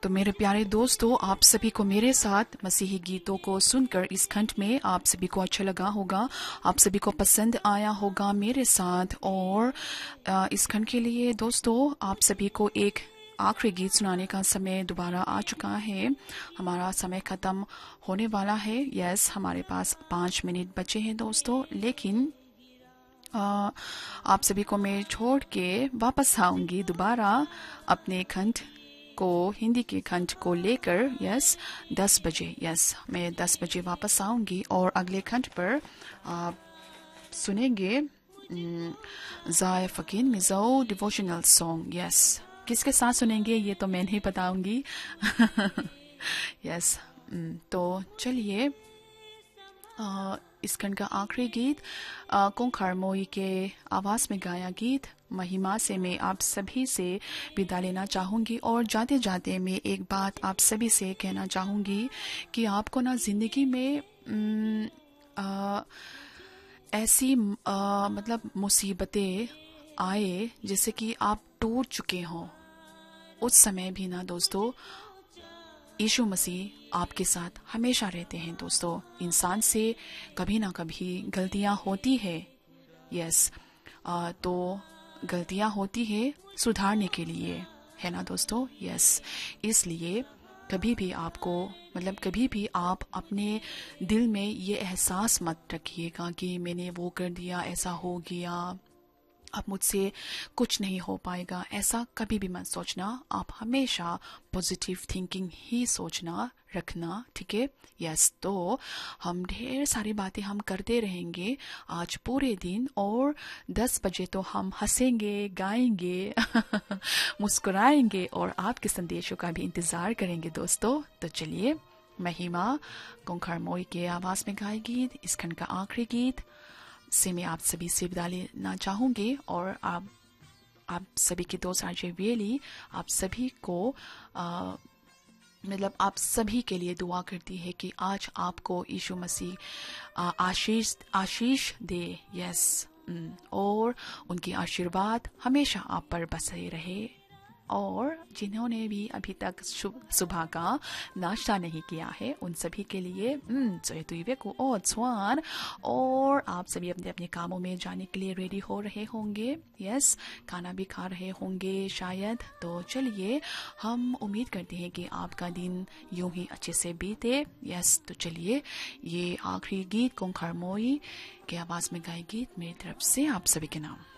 तो मेरे प्यारे दोस्तों, आप सभी को मेरे साथ मसीही गीतों को सुनकर इस खंड में आप सभी को अच्छा लगा होगा, आप सभी को पसंद आया होगा मेरे साथ। और इस खंड के लिए दोस्तों आप सभी को एक आखिरी गीत सुनाने का समय दोबारा आ चुका है। हमारा समय खत्म होने वाला है। यस, हमारे पास 5 मिनट बचे हैं दोस्तों, लेकिन आप सभी को मैं छोड़ के वापस आऊंगी दोबारा अपने खंड को, हिंदी के खंड को लेकर। यस, 10 बजे। यस, मैं 10 बजे वापस आऊंगी और अगले खंड पर आप सुनेंगे ज़ाय फकीन मिज़ो डिवोशनल सॉन्ग। यस, किसके साथ सुनेंगे ये तो मैं नहीं बताऊंगी। यस, तो चलिए इस खंड का आखिरी गीत कोंखार मोई के आवाज में गाया गीत महिमा से मैं आप सभी से विदा लेना चाहूंगी। और जाते जाते मैं एक बात आप सभी से कहना चाहूंगी कि आपको ना जिंदगी में ऐसी मतलब मुसीबतें आए जैसे कि आप टूट चुके हों, उस समय भी ना दोस्तों यीशु मसीह आपके साथ हमेशा रहते हैं। दोस्तों, इंसान से कभी ना कभी गलतियां होती है। यस, तो गलतियां होती है सुधारने के लिए, है ना दोस्तों। यस, इसलिए कभी भी आपको कभी भी आप अपने दिल में ये एहसास मत रखिएगा कि मैंने वो कर दिया, ऐसा हो गया, अब मुझसे कुछ नहीं हो पाएगा। ऐसा कभी भी मत सोचना। आप हमेशा पॉजिटिव थिंकिंग ही सोचना रखना, ठीक है। यस, तो हम ढेर सारी बातें हम करते रहेंगे आज पूरे दिन, और 10 बजे तो हम हंसेंगे, गाएंगे, मुस्कुराएंगे और आपके संदेशों का भी इंतजार करेंगे दोस्तों। तो चलिए, महिमा कोंखार मोई के आवाज में गाए गीत, इस खंड का आखिरी गीत से मैं आप सभी से विदा लेना चाहूंगी। और आप सभी के दोस्त आरजे वेली आप सभी को आप सभी के लिए दुआ करती है कि आज आपको यीशु मसीह आशीष दे। यस, और उनकी आशीर्वाद हमेशा आप पर बसे रहे। और जिन्होंने भी अभी तक सुबह का नाश्ता नहीं किया है, उन सभी के लिए और आप सभी अपने अपने कामों में जाने के लिए रेडी हो रहे होंगे। यस, खाना भी खा रहे होंगे शायद। तो चलिए, हम उम्मीद करते हैं कि आपका दिन यूं ही अच्छे से बीते। यस, तो चलिए, ये आखिरी गीत कोंखार मोई के आवाज में गाए गीत मेरी तरफ से आप सभी के नाम।